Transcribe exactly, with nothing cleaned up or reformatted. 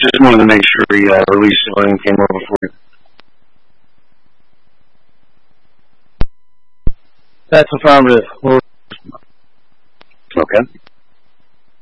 Just wanted to make sure he uh, released it and came over for you. That's affirmative. We'll